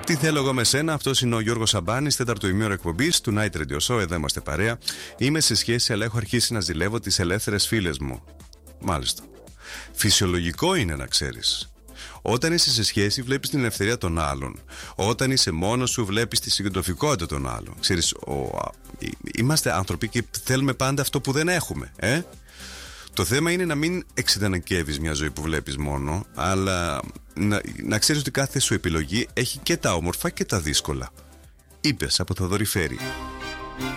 Τι θέλω εγώ με σένα, αυτός είναι ο Γιώργος Σαμπάνης, τέταρτο ημίωρο εκπομπής του Night Radio Show. Εδώ είμαστε παρέα. Είμαι σε σχέση, αλλά έχω αρχίσει να ζηλεύω τις ελεύθερες φίλες μου. Μάλιστα. Φυσιολογικό είναι να ξέρεις. Όταν είσαι σε σχέση, βλέπεις την ελευθερία των άλλων. Όταν είσαι μόνος σου, βλέπεις τη συγκεντροφικότητα των άλλων. Ξέρεις, είμαστε άνθρωποι και θέλουμε πάντα αυτό που δεν έχουμε. Το θέμα είναι να μην εξειδανικεύεις μια ζωή που βλέπεις μόνο, αλλά να ξέρεις ότι κάθε σου επιλογή έχει και τα όμορφα και τα δύσκολα. Είπες από Θοδωρή Φέρη.